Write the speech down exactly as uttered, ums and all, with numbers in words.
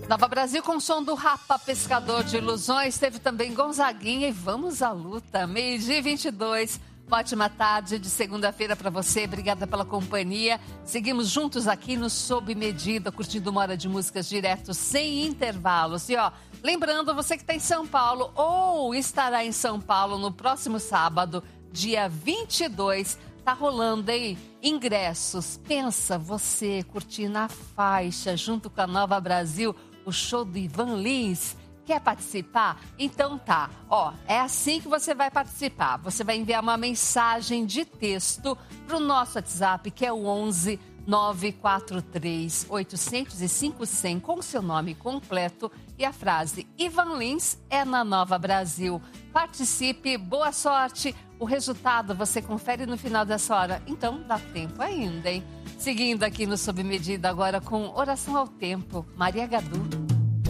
Nova Brasil com o som do Rapa, Pescador de Ilusões. Teve também Gonzaguinha e Vamos à Luta. Meio-dia e vinte e dois. Ótima tarde de segunda-feira para você. Obrigada pela companhia. Seguimos juntos aqui no Sob Medida, curtindo uma hora de músicas direto, sem intervalos. E ó, lembrando, você que está em São Paulo ou estará em São Paulo no próximo sábado, dia vinte e dois, tá rolando aí ingressos. Pensa você curtir na faixa, junto com a Nova Brasil, o show do Ivan Lins. Quer participar? Então tá. Ó, é assim que você vai participar. Você vai enviar uma mensagem de texto pro nosso WhatsApp, que é o onze nove quatro três oito zero zero cinco zero zero, com seu nome completo e a frase Ivan Lins é na Nova Brasil. Participe, boa sorte. O resultado você confere no final dessa hora. Então dá tempo ainda, hein? Seguindo aqui no Sob Medida agora com Oração ao Tempo, Maria Gadu.